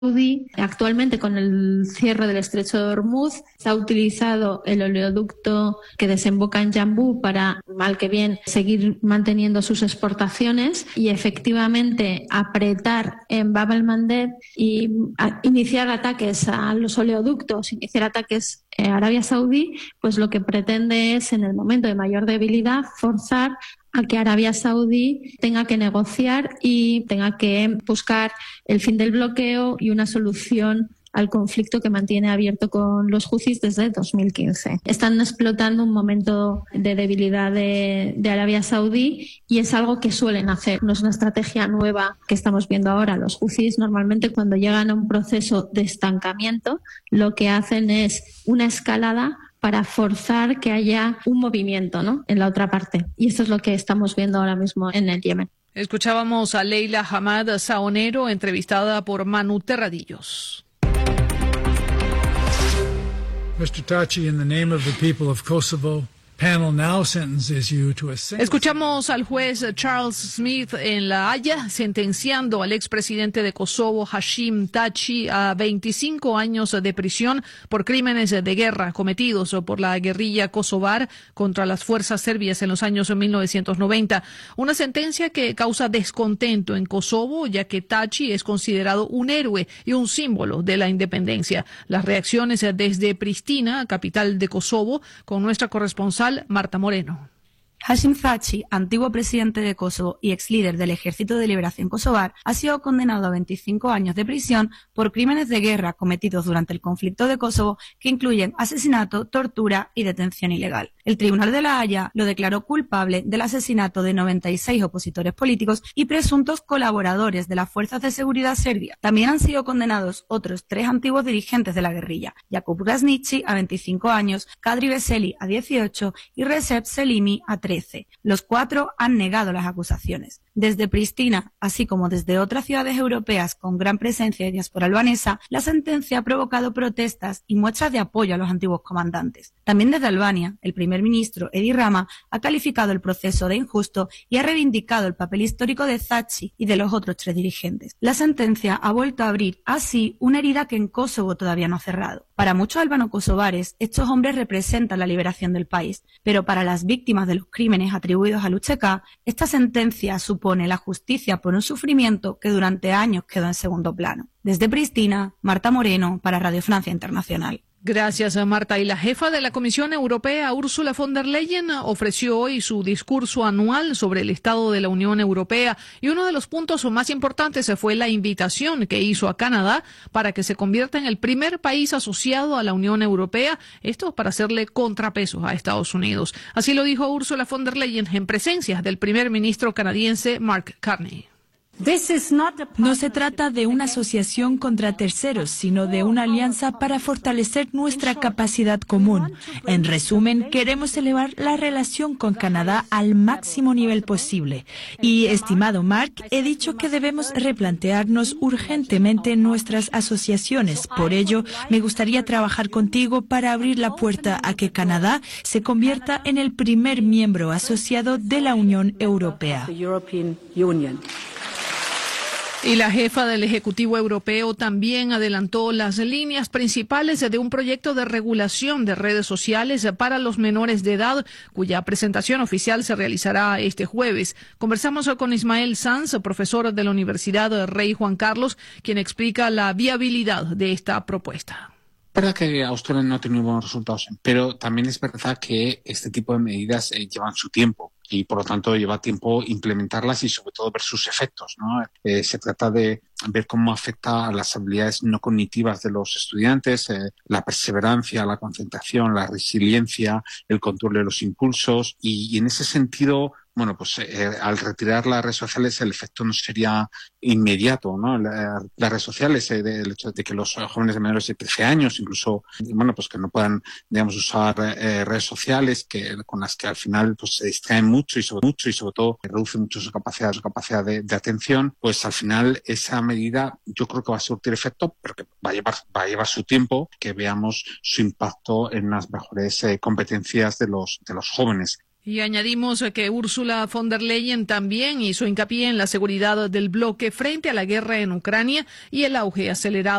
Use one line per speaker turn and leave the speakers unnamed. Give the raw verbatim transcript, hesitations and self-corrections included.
Saudí. Actualmente, con el cierre del estrecho de Hormuz, se ha utilizado el oleoducto que desemboca en Yambú para, mal que bien, seguir manteniendo sus exportaciones y efectivamente apretar en Bab el-Mandeb y iniciar ataques a los oleoductos, iniciar ataques a Arabia Saudí, pues lo que pretende es, en el momento de mayor debilidad, forzar a que Arabia Saudí tenga que negociar y tenga que buscar el fin del bloqueo y una solución al conflicto que mantiene abierto con los huthis desde dos mil quince. Están explotando un momento de debilidad de, de Arabia Saudí y es algo que suelen hacer. No es una estrategia nueva que estamos viendo ahora. Los huthis normalmente, cuando llegan a un proceso de estancamiento, lo que hacen es una escalada para forzar que haya un movimiento, ¿no?, en la otra parte. Y esto es lo que estamos viendo ahora mismo en el Yemen.
Escuchábamos a Leila Hamad Saonero, entrevistada por Manu Terradillos.
mister Tachi, in the name of the people of Kosovo, panel now sentences you to a single...
Escuchamos al juez Charles Smith en La Haya sentenciando al expresidente de Kosovo, Hashim Thaçi, a veinticinco años de prisión por crímenes de guerra cometidos por la guerrilla kosovar contra las fuerzas serbias en los años mil novecientos noventa. Una sentencia que causa descontento en Kosovo, ya que Thaçi es considerado un héroe y un símbolo de la independencia. Las reacciones desde Pristina, capital de Kosovo, con nuestra corresponsal Marta Moreno.
Hashim Thaçi, antiguo presidente de Kosovo y ex líder del Ejército de Liberación Kosovar, ha sido condenado a veinticinco años de prisión por crímenes de guerra cometidos durante el conflicto de Kosovo, que incluyen asesinato, tortura y detención ilegal. El Tribunal de La Haya lo declaró culpable del asesinato de noventa y seis opositores políticos y presuntos colaboradores de las fuerzas de seguridad serbias. También han sido condenados otros tres antiguos dirigentes de la guerrilla: Jakub Grasnici, a veinticinco años, Kadri Veseli, a dieciocho, y Recep Selimi, a trece. Los cuatro han negado las acusaciones. Desde Pristina, así como desde otras ciudades europeas con gran presencia de diáspora albanesa, la sentencia ha provocado protestas y muestras de apoyo a los antiguos comandantes. También desde Albania, el primer ministro Edi Rama ha calificado el proceso de injusto y ha reivindicado el papel histórico de Thaçi y de los otros tres dirigentes. La sentencia ha vuelto a abrir así una herida que en Kosovo todavía no ha cerrado. Para muchos albano-kosovares, estos hombres representan la liberación del país, pero para las víctimas de los crímenes atribuidos al U C K, esta sentencia supone la justicia por un sufrimiento que durante años quedó en segundo plano. Desde Pristina, Marta Moreno, para Radio Francia Internacional.
Gracias, Marta. Y la jefa de la Comisión Europea, Ursula von der Leyen, ofreció hoy su discurso anual sobre el estado de la Unión Europea, y uno de los puntos más importantes fue la invitación que hizo a Canadá para que se convierta en el primer país asociado a la Unión Europea, esto para hacerle contrapeso a Estados Unidos. Así lo dijo Ursula von der Leyen en presencia del primer ministro canadiense Mark Carney.
No se trata de una asociación contra terceros, sino de una alianza para fortalecer nuestra capacidad común. En resumen, queremos elevar la relación con Canadá al máximo nivel posible. Y, estimado Mark, he dicho que debemos replantearnos urgentemente nuestras asociaciones. Por ello, me gustaría trabajar contigo para abrir la puerta a que Canadá se convierta en el primer miembro asociado de la Unión Europea.
Y la jefa del Ejecutivo Europeo también adelantó las líneas principales de un proyecto de regulación de redes sociales para los menores de edad, cuya presentación oficial se realizará este jueves. Conversamos con Ismael Sanz, profesor de la Universidad Rey Juan Carlos, quien explica la viabilidad de esta propuesta.
Es verdad que Australia no ha tenido buenos resultados, pero también es verdad que este tipo de medidas eh, llevan su tiempo. Y por lo tanto lleva tiempo implementarlas y sobre todo ver sus efectos, ¿no? Eh, se trata de ver cómo afecta a las habilidades no cognitivas de los estudiantes, eh, la perseverancia, la concentración, la resiliencia, el control de los impulsos, y, y en ese sentido, bueno, pues eh, al retirar las redes sociales el efecto no sería inmediato, ¿no? La, las redes sociales, eh, de, el hecho de que los jóvenes de menores de trece años, incluso, bueno, pues que no puedan, digamos, usar eh, redes sociales, que con las que al final pues se distraen mucho y sobre mucho y sobre todo reduce mucho su capacidad, su capacidad de, de atención, pues al final esa medida yo creo que va a surtir efecto, pero que va a llevar, va a llevar su tiempo, que veamos su impacto en las mejores eh, competencias de los, de los jóvenes.
Y añadimos que Ursula von der Leyen también hizo hincapié en la seguridad del bloque frente a la guerra en Ucrania y el auge acelerado